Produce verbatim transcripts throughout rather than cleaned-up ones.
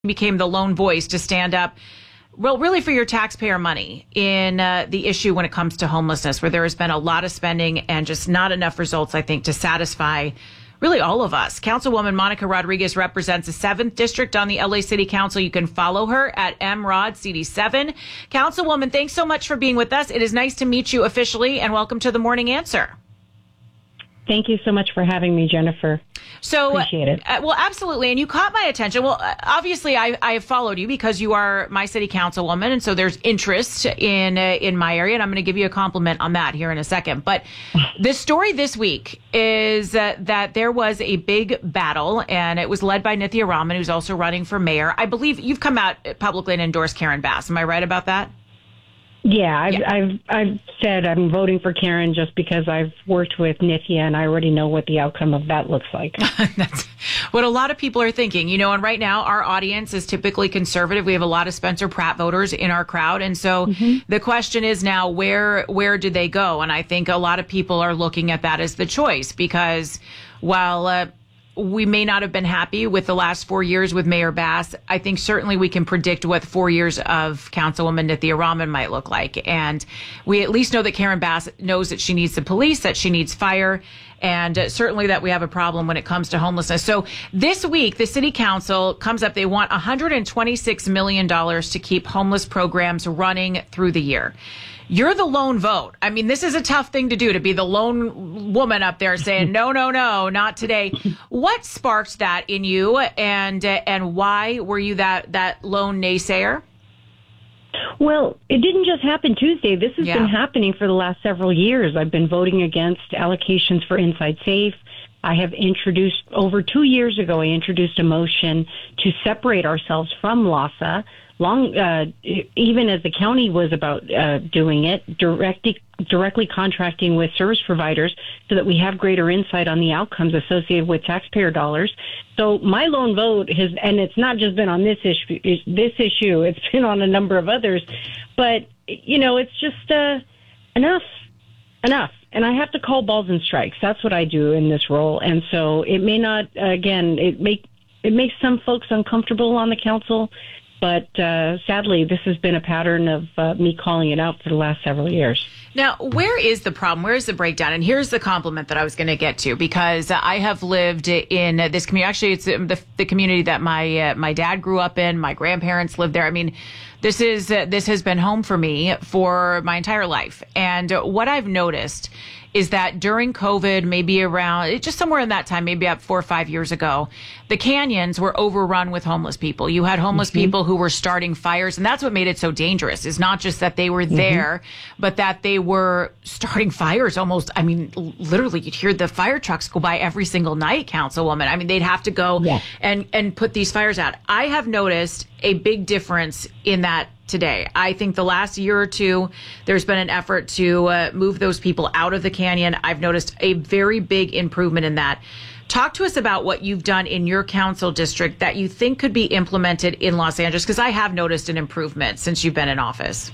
became the lone voice to stand up, well, really for your taxpayer money in uh, the issue when it comes to homelessness, where there has been a lot of spending and just not enough results, I think, to satisfy really all of us. Councilwoman Monica Rodriguez represents the seventh District on the L A City Council. You can follow her at M Rod C D seven. Councilwoman, thanks so much for being with us. It is nice to meet you officially, and welcome to The Morning Answer. Thank you so much for having me, Jennifer. So, appreciate it. Uh, well, absolutely. And you caught my attention. Well, uh, obviously, I, I have followed you because you are my city councilwoman. And so there's interest in uh, in my area. And I'm going to give you a compliment on that here in a second. But the story this week is uh, that there was a big battle, and it was led by Nithya Raman, who's also running for mayor. I believe you've come out publicly and endorsed Karen Bass. Am I right about that? Yeah, I've, yeah. I've I've said I'm voting for Karen just because I've worked with Nithya and I already know what the outcome of that looks like. That's what a lot of people are thinking, you know, and right now our audience is typically conservative. We have a lot of Spencer Pratt voters in our crowd. And so mm-hmm. the question is now, where where do they go? And I think a lot of people are looking at that as the choice because while uh, we may not have been happy with the last four years with Mayor Bass, I think certainly we can predict what four years of Councilwoman Nithya Raman might look like. And we at least know that Karen Bass knows that she needs the police, that she needs fire, and uh, certainly that we have a problem when it comes to homelessness. So this week, the city council comes up, they want one hundred twenty-six million dollars to keep homeless programs running through the year. You're the lone vote. I mean, this is a tough thing to do, to be the lone woman up there saying, no, no, no, not today. What sparked that in you, and uh, and why were you that, that lone naysayer? Well, it didn't just happen Tuesday. This has yeah. been happening for the last several years. I've been voting against allocations for Inside Safe. I have introduced, over two years ago, I introduced a motion to separate ourselves from LAHSA. Long, uh, even as the county was about uh, doing it, directly directly contracting with service providers so that we have greater insight on the outcomes associated with taxpayer dollars. So my lone vote has, and it's not just been on this issue, this issue, it's been on a number of others. But, you know, it's just uh, enough, enough. And I have to call balls and strikes. That's what I do in this role. And so it may not, again, it make it makes some folks uncomfortable on the council. But uh, sadly, this has been a pattern of uh, me calling it out for the last several years. Now, where is the problem? Where is the breakdown? And here's the compliment that I was going to get to, because I have lived in this community. Actually, it's the, the community that my uh, my dad grew up in. My grandparents lived there. I mean, this is uh, this has been home for me for my entire life. And what I've noticed is that during COVID, maybe around, just somewhere in that time, maybe about four or five years ago, the canyons were overrun with homeless people. You had homeless mm-hmm. people who were starting fires, and that's what made it so dangerous, is not just that they were mm-hmm. there, but that they were starting fires almost, I mean, literally, you'd hear the fire trucks go by every single night, Councilwoman. I mean, they'd have to go yeah. and, and put these fires out. I have noticed a big difference in that today. I think the last year or two, there's been an effort to uh, move those people out of the canyon. I've noticed a very big improvement in that. Talk to us about what you've done in your council district that you think could be implemented in Los Angeles, because I have noticed an improvement since you've been in office.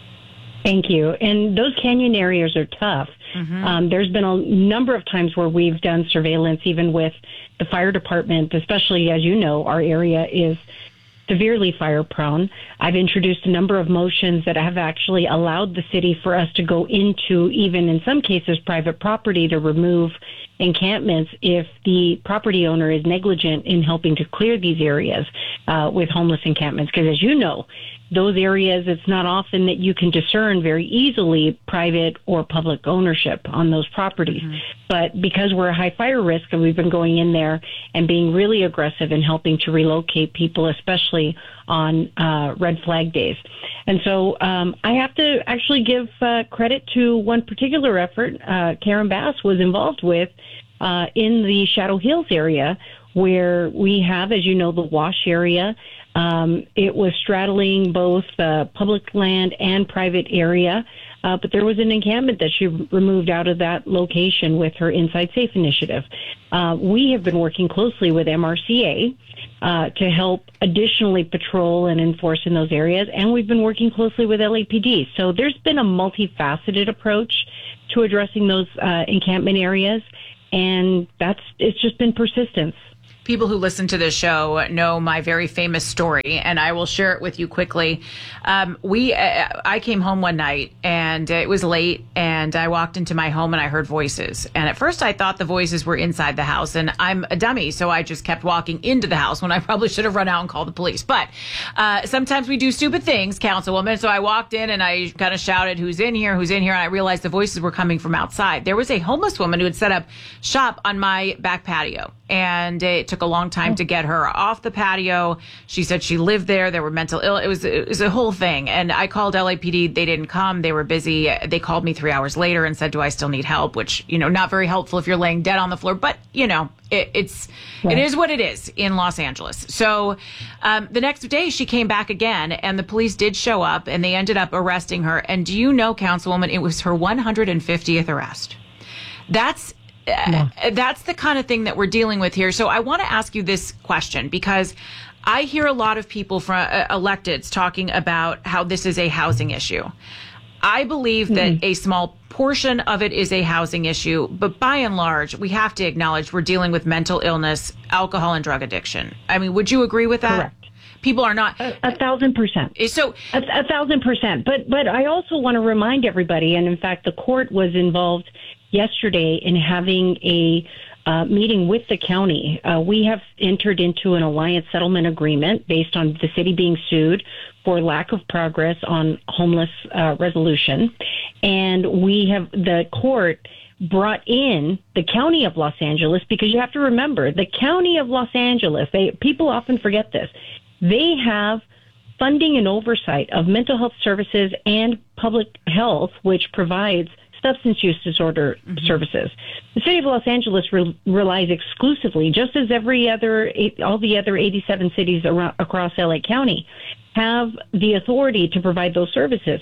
Thank you. And those canyon areas are tough. Mm-hmm. Um, there's been a number of times where we've done surveillance, even with the fire department, especially, as you know, our area is severely fire prone. I've introduced a number of motions that have actually allowed the city for us to go into, even in some cases, private property to remove encampments if the property owner is negligent in helping to clear these areas uh, with homeless encampments. Because as you know, those areas, it's not often that you can discern very easily private or public ownership on those properties. Mm-hmm. But because we're a high fire risk, and we've been going in there and being really aggressive in helping to relocate people, especially on uh, red flag days. And so um, I have to actually give uh, credit to one particular effort uh, Karen Bass was involved with uh, in the Shadow Hills area, where we have, as you know, the Wash area. Um, it was straddling both uh, public land and private area, uh, but there was an encampment that she removed out of that location with her Inside Safe initiative. Uh, we have been working closely with M R C A uh, to help additionally patrol and enforce in those areas, and we've been working closely with L A P D. So there's been a multifaceted approach to addressing those uh, encampment areas, and that's it's just been persistence. people who listen to this show know my very famous story, and I will share it with you quickly. Um, we, uh, I came home one night, and it was late, and I walked into my home, and I heard voices. And at first, I thought the voices were inside the house, and I'm a dummy, so I just kept walking into the house when I probably should have run out and called the police. But uh, sometimes we do stupid things, Councilwoman. So I walked in, and I kind of shouted, "Who's in here? Who's in here?" And I realized the voices were coming from outside. There was a homeless woman who had set up shop on my back patio, and it took a long time to get her off the patio. She said she lived there. There were mental ill. It was, it was a whole thing. And I called L A P D. They didn't come. They were busy. They called me three hours later and said, "Do I still need help?" Which, you know, not very helpful if you're laying dead on the floor, but you know, it, it's, right. It is what it is in Los Angeles. So, um, the next day she came back again, and the police did show up, and they ended up arresting her. And do you know, Councilwoman, it was her one hundred fiftieth arrest. That's, No. Uh, that's the kind of thing that we're dealing with here. So I want to ask you this question, because I hear a lot of people from uh, electeds talking about how this is a housing issue. I believe mm-hmm. that a small portion of it is a housing issue, but by and large, we have to acknowledge we're dealing with mental illness, alcohol, and drug addiction. I mean, would you agree with that? Correct. People are not a, a thousand percent. So a, a thousand percent. But but I also want to remind everybody, and in fact, the court was involved yesterday in having a uh, meeting with the county. Uh, we have entered into an alliance settlement agreement based on the city being sued for lack of progress on homeless uh, resolution, and we have the court brought in the county of Los Angeles, because you have to remember the county of Los Angeles. They people often forget this. They have funding and oversight of mental health services and public health, which provides substance use disorder mm-hmm. services. The city of Los Angeles re- relies exclusively, just as every other, all the other eighty-seven cities around, across L A County have the authority to provide those services.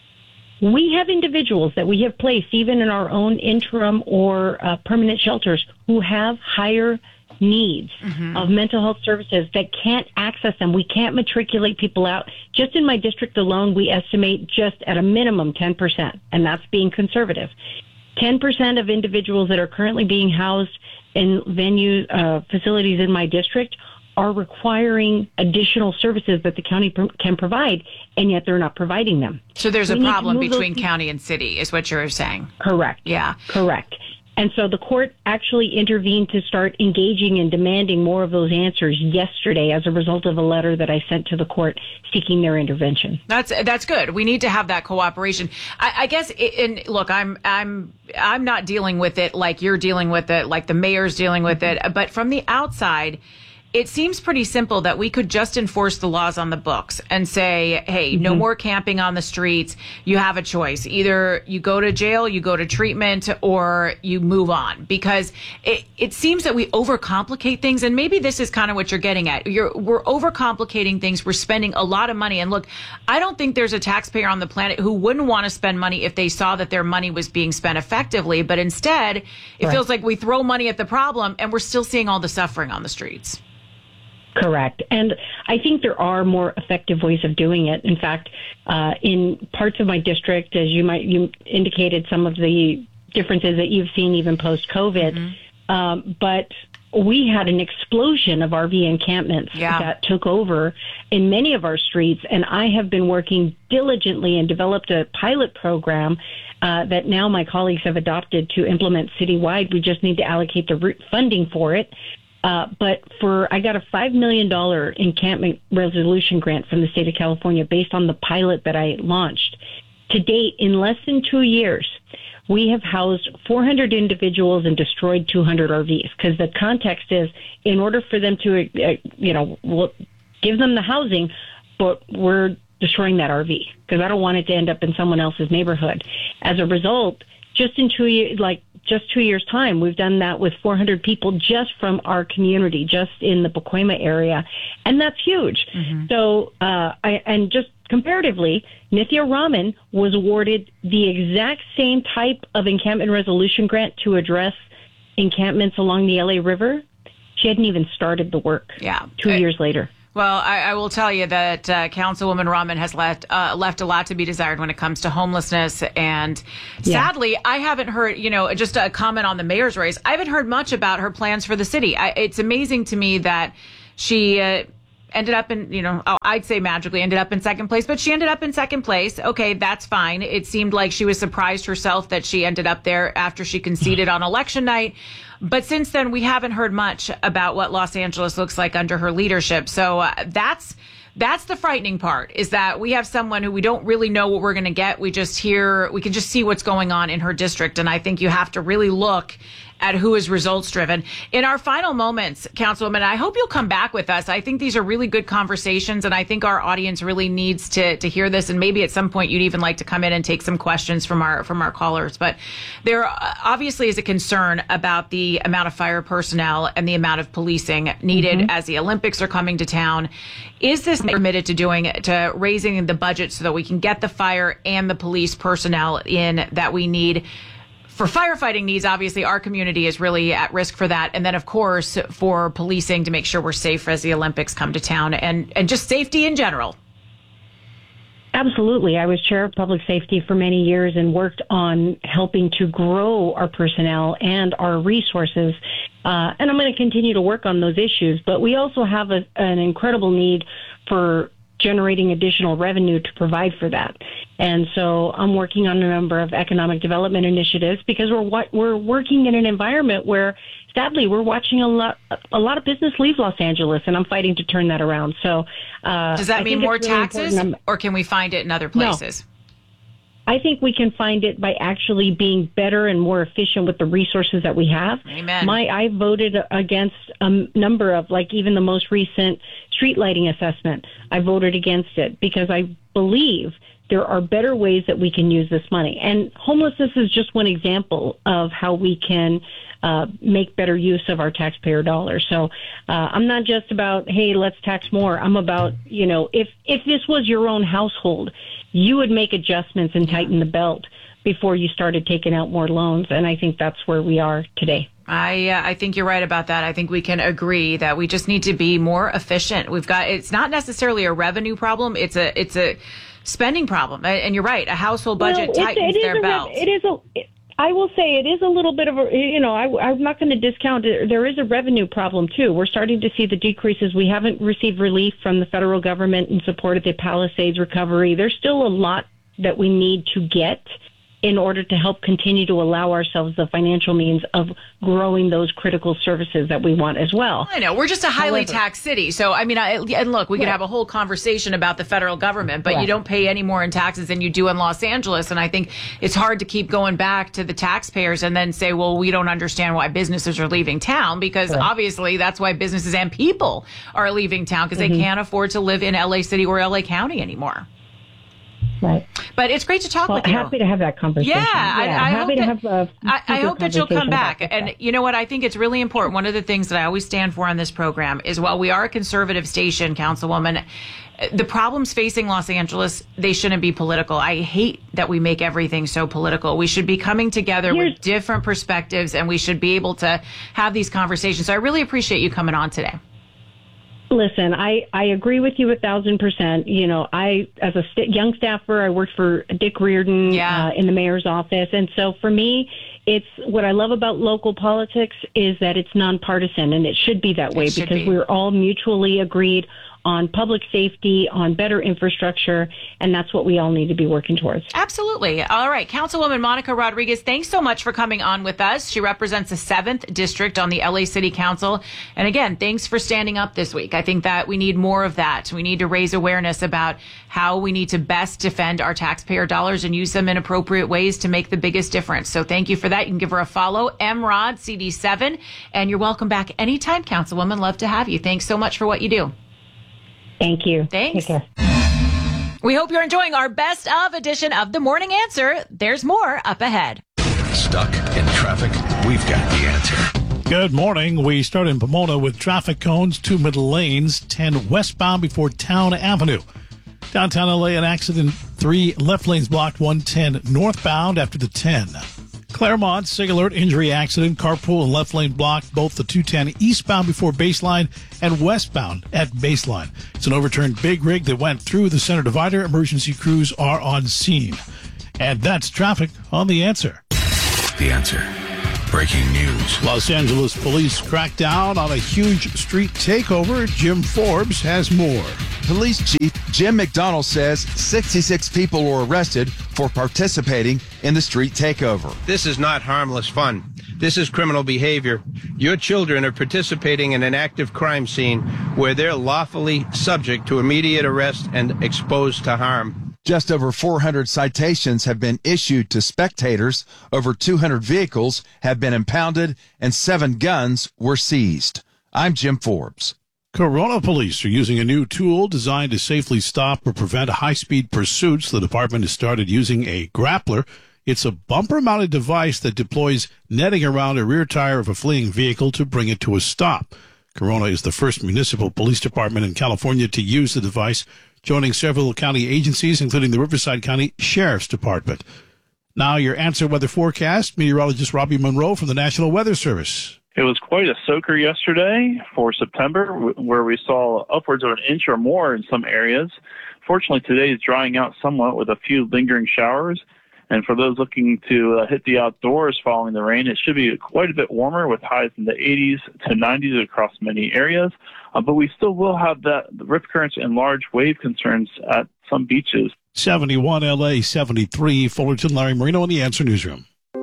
We have individuals that we have placed, even in our own interim or uh, permanent shelters, who have higher needs mm-hmm. of mental health services that can't access them. We can't matriculate people out. Just in my district alone, we estimate just at a minimum ten percent, and that's being conservative. ten percent of individuals that are currently being housed in venue uh, facilities in my district are requiring additional services that the county pr- can provide, and yet they're not providing them. So there's we a problem between those... county and city, is what you're saying. Correct. Yeah. Correct. And so the court actually intervened to start engaging and demanding more of those answers yesterday as a result of a letter that I sent to the court seeking their intervention. That's that's good. We need to have that cooperation. I, I guess. And look, I'm I'm I'm not dealing with it like you're dealing with it, like the mayor's dealing with it. But from the outside, it seems pretty simple that we could just enforce the laws on the books and say, hey, mm-hmm. no more camping on the streets. You have a choice. Either you go to jail, you go to treatment, or you move on. Because it, it seems that we overcomplicate things. And maybe this is kind of what you're getting at. You're, we're overcomplicating things. We're spending a lot of money. And look, I don't think there's a taxpayer on the planet who wouldn't want to spend money if they saw that their money was being spent effectively. But instead, it right. feels like we throw money at the problem and we're still seeing all the suffering on the streets. Correct. And I think there are more effective ways of doing it. In fact, uh, in parts of my district, as you might, you indicated some of the differences that you've seen even post-COVID, mm-hmm. um, but we had an explosion of R V encampments yeah. that took over in many of our streets. And I have been working diligently and developed a pilot program uh, that now my colleagues have adopted to implement citywide. We just need to allocate the re- funding for it. Uh, but for, I got a five million dollars encampment resolution grant from the state of California based on the pilot that I launched. To date, in less than two years, we have housed four hundred individuals and destroyed two hundred R Vs. Because the context is, in order for them to, uh, you know, we'll give them the housing, but we're destroying that R V because I don't want it to end up in someone else's neighborhood. As a result, just in two years, like, just two years' time, we've done that with four hundred people just from our community, just in the Pacoima area. And that's huge. Mm-hmm. So, uh, I, and just comparatively, Nithya Raman was awarded the exact same type of encampment resolution grant to address encampments along the L A River. She hadn't even started the work. Yeah. Two I- years later. Well, I, I will tell you that uh, Councilwoman Rahman has left uh, left a lot to be desired when it comes to homelessness. And Yeah. sadly, I haven't heard, you know, just a comment on the mayor's race. I haven't heard much about her plans for the city. I, it's amazing to me that she uh, ended up in, you know, oh, I'd say magically ended up in second place, but she ended up in second place. Okay, that's fine. It seemed like she was surprised herself that she ended up there after she conceded on election night. But since then, we haven't heard much about what Los Angeles looks like under her leadership. So uh, that's that's the frightening part, is that we have someone who we don't really know what we're going to get. We just hear, we can just see what's going on in her district. And I think you have to really look at who is results driven. In our final moments, Councilwoman, I hope you'll come back with us. I think these are really good conversations, and I think our audience really needs to to hear this. And maybe at some point you'd even like to come in and take some questions from our from our callers. But there obviously is a concern about the amount of fire personnel and the amount of policing needed mm-hmm. as the Olympics are coming to town. Is this committed to doing to raising the budget so that we can get the fire and the police personnel in that we need? For firefighting needs, obviously, our community is really at risk for that. And then, of course, for policing to make sure we're safe as the Olympics come to town, and, and just safety in general. Absolutely. I was chair of public safety for many years and worked on helping to grow our personnel and our resources. Uh, and I'm going to continue to work on those issues. But we also have a, an incredible need for generating additional revenue to provide for that. And so I'm working on a number of economic development initiatives because we're we're working in an environment where, sadly, we're watching a lot a lot of business leave Los Angeles, and I'm fighting to turn that around. So uh, does that I mean more really taxes, or can we find it in other places? No. I think we can find it by actually being better and more efficient with the resources that we have. Amen. My, I voted against a number of, like even the most recent street lighting assessment. I voted against it because I believe there are better ways that we can use this money. And homelessness is just one example of how we can uh, make better use of our taxpayer dollars. So uh, I'm not just about, hey, let's tax more. I'm about, you know, if, if this was your own household, you would make adjustments and tighten the belt before you started taking out more loans. And I think that's where we are today. I uh, I think you're right about that. I think we can agree that we just need to be more efficient. We've got, it's not necessarily a revenue problem. It's a it's a spending problem. And you're right. A household budget well, tightens it their a, belt. It is a. It, I will say it is a little bit of a, you know, I, I'm not going to discount it. There is a revenue problem, too. We're starting to see the decreases. We haven't received relief from the federal government in support of the Palisades recovery. There's still a lot that we need to get in order to help continue to allow ourselves the financial means of growing those critical services that we want as well. I know. We're just a highly However, taxed city. So, I mean, I, and look, we could right. have a whole conversation about the federal government, but Right. you don't pay any more in taxes than you do in Los Angeles. And I think it's hard to keep going back to the taxpayers and then say, well, we don't understand why businesses are leaving town, because Right. obviously that's why businesses and people are leaving town, because Mm-hmm. they can't afford to live in L A City or L A County anymore. Right. But it's great to talk Well, with you. happy to have that conversation. Yeah, I, I happy hope to that, have a I, I hope that you'll come conversation back. about this And stuff. you know what? I think it's really important. One of the things that I always stand for on this program is, while we are a conservative station, Councilwoman, the problems facing Los Angeles, they shouldn't be political. I hate that we make everything so political. We should be coming together Here's, with different perspectives, and we should be able to have these conversations. So I really appreciate you coming on today. Listen, I, I agree with you a thousand percent. You know, I, as a st- young staffer, I worked for Dick Reardon Yeah. uh, in the mayor's office. And so for me, it's what I love about local politics is that it's nonpartisan, and it should be that way It should because be. we're all mutually agreed on public safety, on better infrastructure, and that's what we all need to be working towards. Absolutely. All right. Councilwoman Monica Rodriguez, thanks so much for coming on with us. She represents the seventh District on the L A City Council. And again, thanks for standing up this week. I think that we need more of that. We need to raise awareness about how we need to best defend our taxpayer dollars and use them in appropriate ways to make the biggest difference. So thank you for that. You can give her a follow, M R O D C D seven. And you're welcome back anytime, Councilwoman. Love to have you. Thanks so much for what you do. Thank you. Thanks. Take care. We hope you're enjoying our best of edition of The Morning Answer. There's more up ahead. Stuck in traffic? We've got the answer. Good morning. We start in Pomona with traffic cones, two middle lanes, ten westbound before Town Avenue. Downtown L A, an accident, three left lanes blocked, one ten northbound after the ten. Claremont, SIG alert, injury accident, carpool and left lane blocked, both the two ten eastbound before Baseline and westbound at Baseline. It's an overturned big rig that went through the center divider. Emergency crews are on scene. And that's traffic on The Answer. The Answer. Breaking news. Los Angeles police crack down on a huge street takeover. Jim Forbes has more. Police Chief Jim McDonnell says sixty-six people were arrested for participating in the street takeover. This is not harmless fun. This is criminal behavior. Your children are participating in an active crime scene where they're lawfully subject to immediate arrest and exposed to harm. Just over four hundred citations have been issued to spectators. Over two hundred vehicles have been impounded and seven guns were seized. I'm Jim Forbes. Corona police are using a new tool designed to safely stop or prevent high-speed pursuits. The department has started using a grappler. It's a bumper-mounted device that deploys netting around a rear tire of a fleeing vehicle to bring it to a stop. Corona is the first municipal police department in California to use the device, joining several county agencies, including the Riverside County Sheriff's Department. Now your Answer weather forecast. Meteorologist Robbie Monroe from the National Weather Service. It was quite a soaker yesterday for September, where we saw upwards of an inch or more in some areas. Fortunately, today is drying out somewhat with a few lingering showers. And for those looking to uh, hit the outdoors following the rain, it should be quite a bit warmer with highs in the eighties to nineties across many areas. Uh, but we still will have that the rip currents and large wave concerns at some beaches. seventy-one L A, seventy-three Fullerton. Larry Marino in the Answer Newsroom.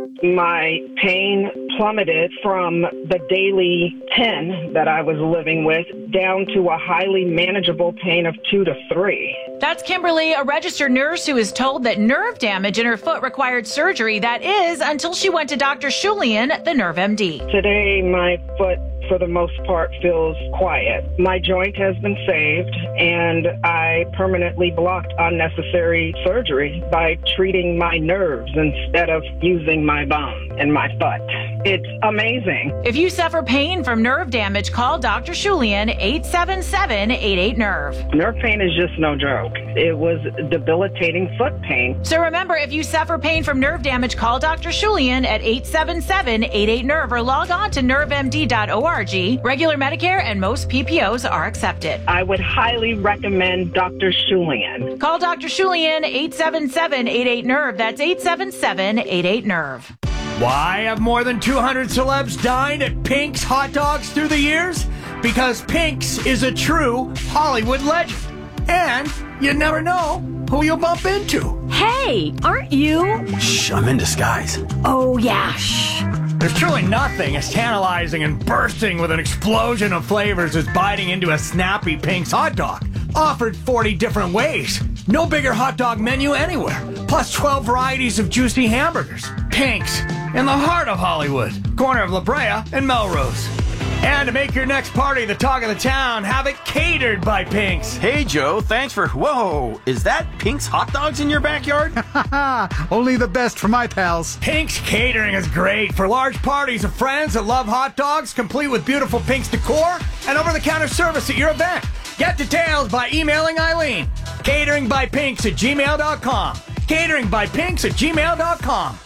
My pain plummeted from the daily ten that I was living with down to a highly manageable pain of two to three. That's Kimberly, a registered nurse who is told that nerve damage in her foot required surgery. That is, until she went to Doctor Shulian, the Nerve M D. Today, my foot, for the most part, feels quiet. My joint has been saved, and I permanently blocked unnecessary surgery by treating my nerves instead of using my bone and my foot. It's amazing. If you suffer pain from nerve damage, call Doctor Shulian, eight seven seven, eight eight, nerve. Nerve pain is just no joke. It was debilitating foot pain. So remember, if you suffer pain from nerve damage, call Doctor Shulian at eight seven seven, eight eight, nerve or log on to nerve m d dot org. Regular Medicare and most P P Os are accepted. I would highly recommend Doctor Shulian. Call Doctor Shulian, eight seven seven, eight eight, nerve. That's eight seven seven, eight eight, nerve. Why have more than two hundred celebs dined at Pink's Hot Dogs through the years? Because Pink's is a true Hollywood legend. And you never know who you'll bump into. Hey, aren't you? Shh, I'm in disguise. Oh, yeah, shh. There's truly nothing as tantalizing and bursting with an explosion of flavors as biting into a snappy Pink's hot dog. Offered forty different ways. No bigger hot dog menu anywhere. Plus twelve varieties of juicy hamburgers. Pink's, in the heart of Hollywood. Corner of La Brea and Melrose. And to make your next party the talk of the town, have it catered by Pink's. Hey, Joe, thanks for... Whoa, is that Pink's Hot Dogs in your backyard? Only the best for my pals. Pink's Catering is great for large parties of friends that love hot dogs, complete with beautiful Pink's decor and over-the-counter service at your event. Get details by emailing Eileen. Catering by Pinks at gmail dot com. Catering by Pinks at gmail dot com.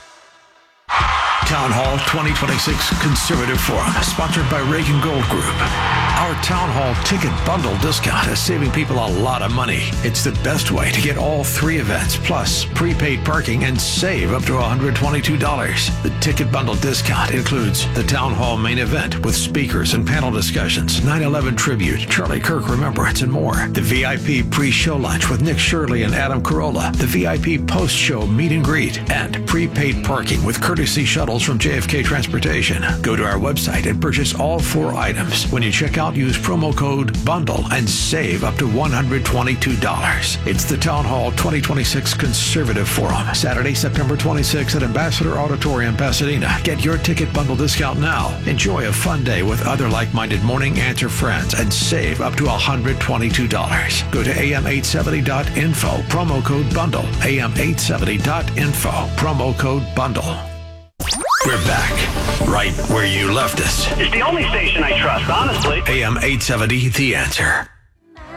Town Hall twenty twenty-six Conservative Forum, sponsored by Reagan Gold Group. Our Town Hall ticket bundle discount is saving people a lot of money. It's the best way to get all three events, plus prepaid parking, and save up to one hundred twenty-two dollars. The ticket bundle discount includes the Town Hall main event with speakers and panel discussions, nine eleven tribute, Charlie Kirk Remembrance, and more. The V I P pre-show lunch with Nick Shirley and Adam Carolla. The V I P post-show meet and greet, and prepaid parking with courtesy shuttles from J F K Transportation. Go to our website and purchase all four items. When you check out, use promo code BUNDLE and save up to one hundred twenty-two dollars. It's the Town Hall twenty twenty-six Conservative Forum, Saturday, September twenty-sixth at Ambassador Auditorium, Pasadena. Get your ticket bundle discount now. Enjoy a fun day with other like-minded Morning Answer friends and save up to one hundred twenty-two dollars. Go to A M eight seventy dot info, promo code BUNDLE. A M eight seventy dot info, promo code BUNDLE. We're back, right where you left us. It's the only station I trust, honestly. A M eight seventy, The Answer.